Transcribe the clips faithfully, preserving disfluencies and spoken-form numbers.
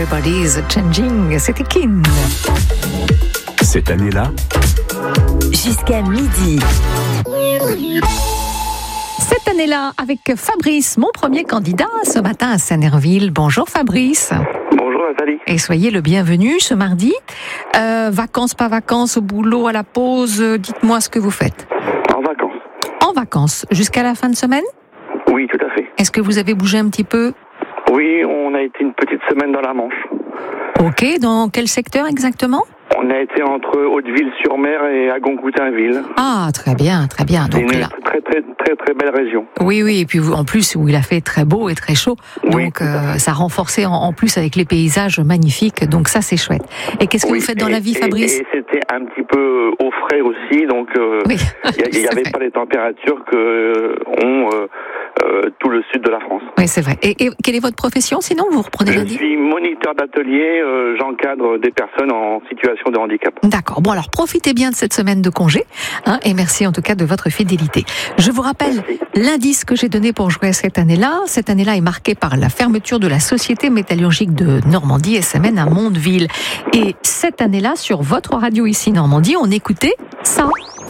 Everybody's Changing. C'était Kin. Cette année-là, jusqu'à midi. Cette année-là, avec Fabrice, mon premier candidat ce matin à Saint-Nerville. Bonjour Fabrice. Bonjour Nathalie. Et soyez le bienvenu ce mardi. Euh, vacances, pas vacances, au boulot, à la pause, euh, dites-moi ce que vous faites. En vacances. En vacances, jusqu'à la fin de semaine ? Oui, tout à fait. Est-ce que vous avez bougé un petit peu ? Oui, on a été une petite semaine dans la Manche. Ok, dans quel secteur exactement ? On a été entre Hauteville-sur-Mer et Agon-Coutainville. Ah, très bien, très bien. C'est Donc une là, très très très très belle région. oui, oui, et puis vous- en plus où il a fait très beau et très chaud, Oui, donc tout à euh, ça renforçait en, en plus avec les paysages magnifiques, donc ça c'est chouette. Et qu'est-ce que Oui, vous faites dans et- la vie, et- Fabrice ? Et c'était un petit peu au frais aussi, donc euh, Oui, il n'y c'est avait vrai. pas les températures que euh, ont euh, euh, tout le sud de la France. Oui, c'est vrai. Et, et quelle est votre profession sinon ? Vous reprenez Je lundi ? suis moniteur d'atelier, euh, j'encadre des personnes en situation de handicap. D'accord. Bon, alors profitez bien de cette semaine de congé, hein, et merci en tout cas de votre fidélité. Je vous rappelle Merci. l'indice que j'ai donné pour jouer cette année-là. Cette année-là est marquée par la fermeture de la Société métallurgique de Normandie, S M N, à Mondeville. Et cette année-là, sur votre radio ici Normandie, on écoutait ça.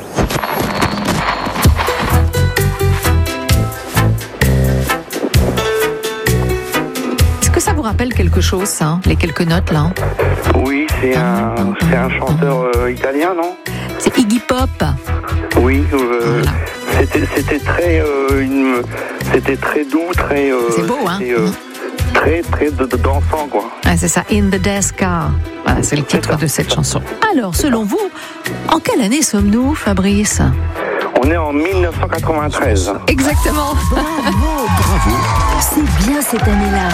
Est-ce que ça vous rappelle quelque chose, ça, hein, les quelques notes là ? Oui, c'est un, c'est un chanteur euh, italien, non ? C'est Iggy Pop. Oui, euh, Voilà. c'était c'était très euh, une, c'était très doux, très euh, C'est beau, hein. c'était, euh, très très de, de dansant quoi. Ah, c'est ça, In the Desk Car. Voilà, c'est le titre ça. de cette chanson. Alors, selon vous, en quelle année sommes-nous, Fabrice ? On est en dix-neuf cent quatre-vingt-treize. Exactement. C'est bien cette année-là.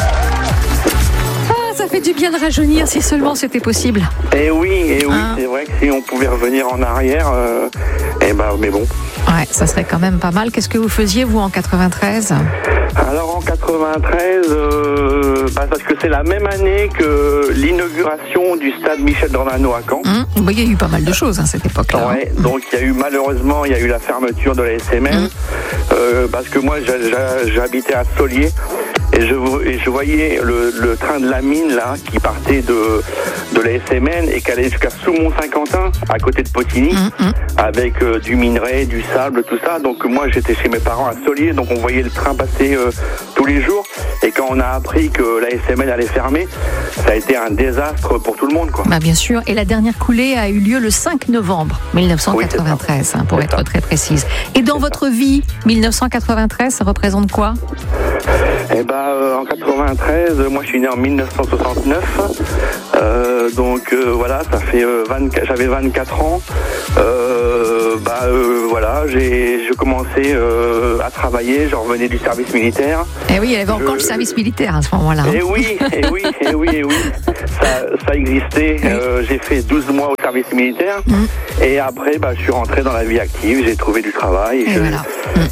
Ah, ça fait du bien de rajeunir, si seulement c'était possible. Et oui, et oui, Hein. c'est vrai que si on pouvait revenir en arrière, euh, eh ben, mais bon. Ouais, ça serait quand même pas mal. Qu'est-ce que vous faisiez, vous, en quatre-vingt-treize ? Alors en quatre-vingt-treize, euh, bah, parce que c'est la même année que l'inauguration du stade Michel Dornano à Caen. Hum, bah, il y a eu pas mal de choses à cette époque-là. hein. Ouais, donc il y a eu malheureusement il y a eu la fermeture de la S M N Mhm. euh, parce que moi j'a- j'a- j'habitais à Solier et je, vo- et je voyais le, le train de la mine là qui partait de, de la S M N et qui allait jusqu'à Soumont-Saint-Quentin à côté de Potigny Hum, hum. avec euh, du minerai, du sable, tout ça. Donc moi j'étais chez mes parents à Solier, donc on voyait le train passer euh, tous les jours. Et quand on a appris que la S M N allait fermer, ça a été un désastre pour tout le monde quoi. Bah, bien sûr. Et la dernière coulée a eu lieu le cinq novembre mille neuf cent quatre-vingt-treize, hein, pour C'est être ça. très précise. Et dans votre vie, mille neuf cent quatre-vingt-treize, ça représente quoi ? Eh ben, euh, en quatre-vingt-treize, euh, moi je suis né en dix-neuf cent soixante-neuf, euh, donc euh, voilà, ça fait euh, vingt-quatre, j'avais vingt-quatre ans. Euh, bah euh, voilà, j'ai je commençais euh, à travailler, je revenais du service militaire. Eh oui, il y avait encore Je- le service militaire à ce moment-là. hein. Et oui, et oui, et oui, et oui, ça, ça existait. Euh, j'ai fait douze mois au service militaire Mhm. et après, bah, je suis rentré dans la vie active. J'ai trouvé du travail Et je- voilà.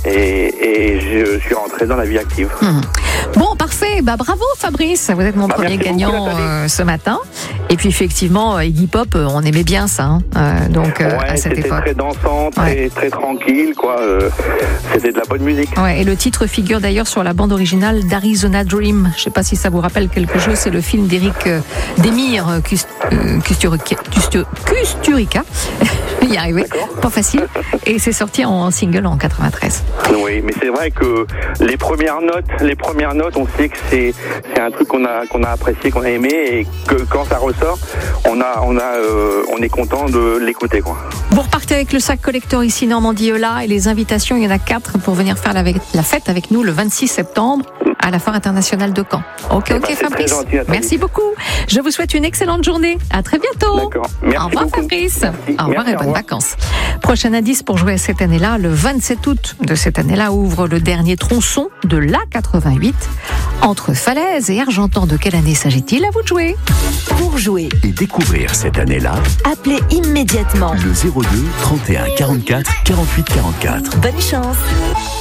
et, et je suis rentré dans la vie active. Hum. Bon, parfait. Bah, bravo Fabrice, vous êtes mon Bah, premier merci beaucoup, gagnant Nathalie. euh, ce matin. Et puis effectivement, euh, Iggy Pop, euh, on aimait bien ça. hein. Euh, donc euh, à Ouais, cette c'était époque. très dansant, très, très tranquille, quoi. euh, c'était de la bonne musique. Ouais, et le titre figure d'ailleurs sur la bande originale d'Arizona Dream. Je sais pas si ça vous rappelle quelque chose. C'est le film d'Éric euh, d'Émir euh, Cust- euh, Kusturica. Kustu- Kusturica. Je vais y arriver. D'accord. Pas facile. Et c'est sorti en single en quatre-vingt-treize. Oui, mais c'est vrai que les premières notes, les premières notes, on sait que c'est c'est un truc qu'on a qu'on a apprécié, qu'on a aimé, et que quand ça ressort, on a on a euh, on est content de l'écouter, quoi. Vous repartez avec le sac collector ici Normandie-Eula et les invitations, il y en a quatre pour venir faire la, la fête avec nous le vingt-six septembre à la Foire internationale de Caen. Ok, Eh ok ben, c'est très Fabrice. gentil, Nathalie. Merci beaucoup. Je vous souhaite une excellente journée. À très bientôt. D'accord. Merci Au revoir beaucoup. Fabrice. Merci. Au revoir Merci, et au bonnes revoir. vacances. Prochain indice pour jouer cette année-là, le vingt-sept août de cette année-là ouvre le dernier tronçon de l'A quatre-vingt-huit entre Falaise et Argentan. De quelle année s'agit-il? À vous de jouer. Pour jouer, et découvrir cette année-là, appelez immédiatement. le zéro deux trente et un quarante-quatre quarante-huit quarante-quatre. Bonne chance.